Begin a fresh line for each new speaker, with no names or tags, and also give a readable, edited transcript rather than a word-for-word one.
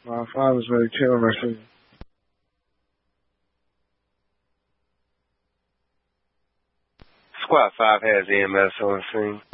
My father's very chilling right here.
Squad 5 has EMS on scene.